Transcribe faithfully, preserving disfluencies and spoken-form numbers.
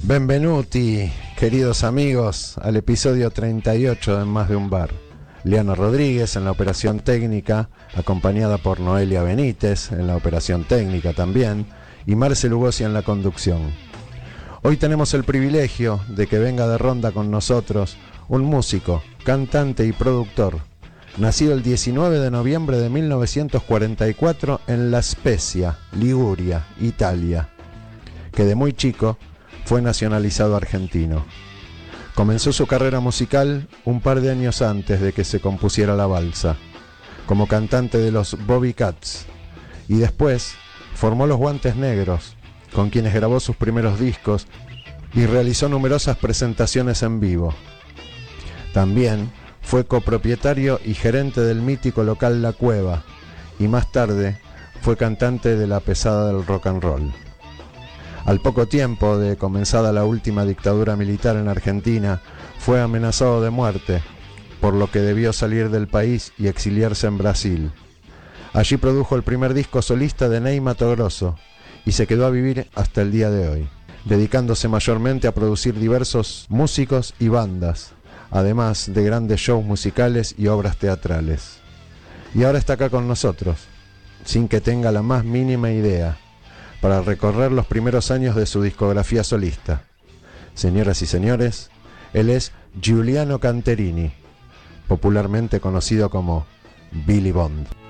Benvenuti, queridos amigos, al episodio treinta y ocho de En Más de un Bar. Liana Rodríguez en la operación técnica, acompañada por Noelia Benítez en la operación técnica también, y Marce Lugosi en la conducción. Hoy tenemos el privilegio de que venga de ronda con nosotros un músico, cantante y productor, nacido el diecinueve de noviembre de mil novecientos cuarenta y cuatro en La Spezia, Liguria, Italia, que de muy chico fue nacionalizado argentino. Comenzó su carrera musical un par de años antes de que se compusiera la balsa, como cantante de los Bobby Cats, y después formó Los Guantes Negros, con quienes grabó sus primeros discos y realizó numerosas presentaciones en vivo. También fue copropietario y gerente del mítico local La Cueva, y más tarde fue cantante de la pesada del rock and roll. Al poco tiempo de comenzada la última dictadura militar en Argentina, fue amenazado de muerte, por lo que debió salir del país y exiliarse en Brasil. Allí produjo el primer disco solista de Ney Matogrosso y se quedó a vivir hasta el día de hoy, dedicándose mayormente a producir diversos músicos y bandas, además de grandes shows musicales y obras teatrales. Y ahora está acá con nosotros, sin que tenga la más mínima idea, para recorrer los primeros años de su discografía solista. Señoras y señores, él es Giuliano Canterini, popularmente conocido como Billy Bond.